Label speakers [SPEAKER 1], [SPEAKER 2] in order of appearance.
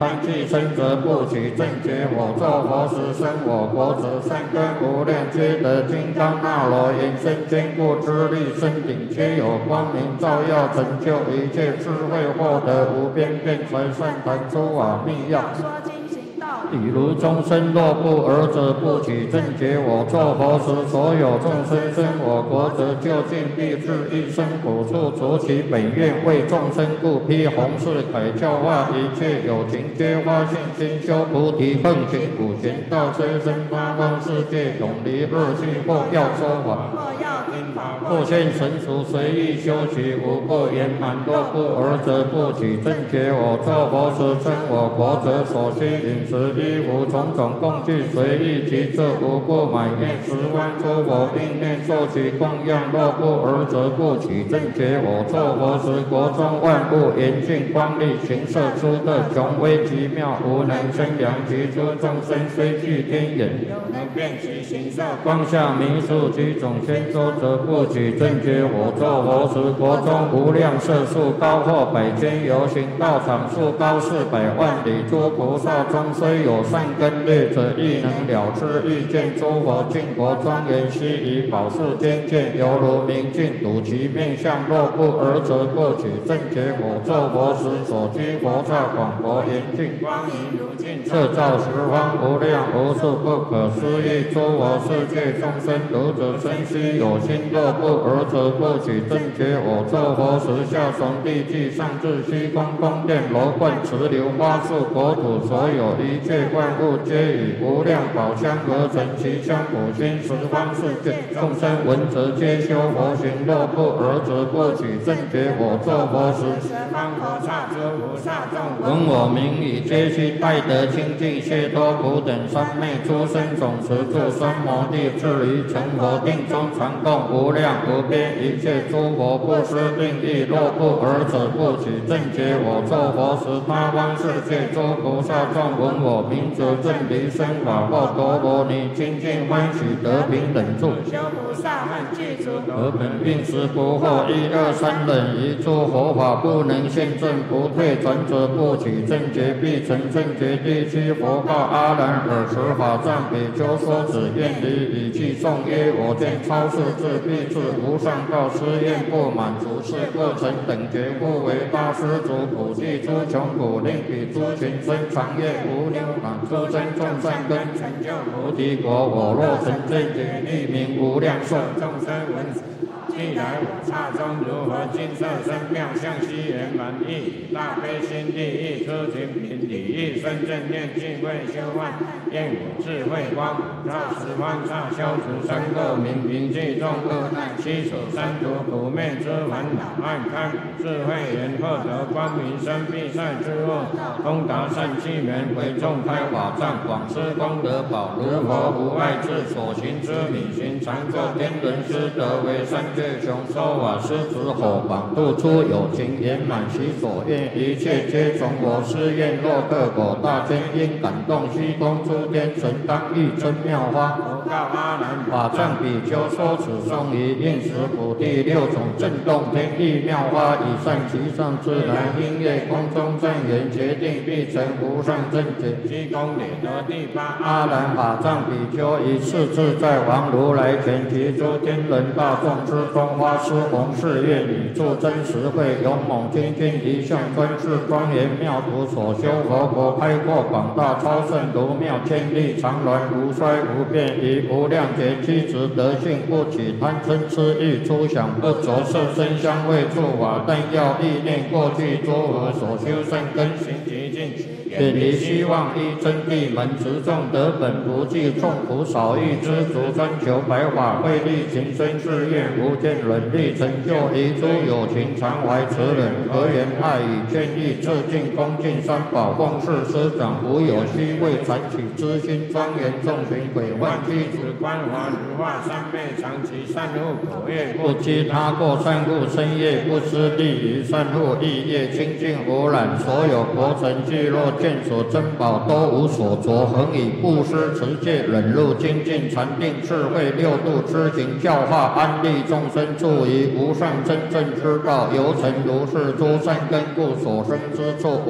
[SPEAKER 1] 当既生则不取正觉，我作佛时生我国者，善根无量，皆得金刚那罗延伸坚固之力，身顶皆有光明照耀，成就一切智慧，获得无边辩才善谈诸法密要。比如众生若不尔者，不取正觉，我作佛时，所有众生生我国者，究竟必至一生苦处，除其本愿，为众生故，披弘誓凯教化一切有情，皆发现心修菩提，奉行普贤道，虽生八方世界，永离恶趣，或要说法，或现神俗，随意修习，无不圆满。若不尔者，不取正觉，我作佛时，生我国者，所需饮食衣服种种供具，随意其这无不满愿10万诸佛应念受其供养。若不尔者，不取正觉，我作佛时，国中万物严净光力，行摄出的雄威极妙，无能生量其诸众生，虽具天眼，能辨其形色，光下明数其种千洲者，不取正觉，我作佛时，国中无量色数，高或百千游行道场，数高400万里，诸菩萨中虽有善根劣者，亦能了知欲见诸佛净国庄严，悉以宝树坚见，犹如明镜睹其面相。若不尔者，不取正觉，我作佛时，所居佛刹广博严净，光明如镜，摄照十方无量无数不可思议诸佛世界众生，读者身须有心。若不尔者，不取正觉，我作佛时，下从地际，上至虚空宫殿楼观池流花树国土，所有一切万物，皆以无量宝香而成，其香普熏十方世界众生闻则皆修佛行。若不尔者，不取正觉，我作佛时，十方佛刹诸菩萨众闻我名语，皆悉拜得清净解脱苦等三昧诸生种持住三摩地，至于成佛定中，传供无量无边一切诸佛，不失定义。若不尔者，不取正觉，我作佛时，他方世界诸菩萨众闻我名则正离生法，或陀罗尼清净欢喜得平等住，修菩萨汉具足，得本并时不惑1、2、3忍，一诸佛法不能现证，不退转者，不取正觉，必成正觉。第七佛告阿难尔时，法藏比丘说此愿离，以记颂曰：我见超世智必至无上道，施愿不满足，是过程等觉，故为大施主普济诸穷苦，令彼诸群生长业无牛满，诸生众善根，成就菩提果。我若成正觉，利名无量寿，众生闻既来我刹中，如何金色身妙相，悉圆满意，大悲心地意，出群品体意，生正念净慧修万，愿我智慧光普照十方刹，消除三垢明，平济众恶难，悉守三途，普灭之烦恼，暗开智慧眼，获得光明生必善之恶，通达善气门，为众开法藏，广施功德宝，如佛无碍智，所行之理行，常作天人师德，为三界雄说法师子火榜，度出有情圆满其所愿，一切皆从我施愿。若各果大天因感动，虚空诸天神当欲真妙花。佛告阿难，法藏比丘说此颂于应时普第6种震动天地妙花，以善其上自然音乐空中正言，决定必成无上正觉。虚空里得第8阿难法藏比丘，以次自在王如来前，及诸天人大众之中，花施弘誓愿，以助真实慧，勇猛精进，一向专制庄严妙土，所修佛国开阔广大，超胜如妙千里，常鸾无衰无变，以无量劫积值德性，不起贪嗔痴欲，出想不着色身香味触法，但要意念过去诸佛所修善根行极尽，远离希望依真谛门，持众得本不计，众苦少欲知足，专求白法慧力，情深誓愿无间忍力，成就一诸有情，常怀慈忍，和言爱语劝义，致敬恭敬三宝，奉事师长，无有虚伪，传起知心庄严，众群鬼幻具子，观华如化三昧，常其善护口业，不积他过善护身业，不失利于善护意业，清净无染，所有国城聚落见所珍宝，都无所着，恒以布施持戒忍辱精进禅定智慧六度之行，教化安利众生，助于无上真正之道，由成如是诸善根故所生之处。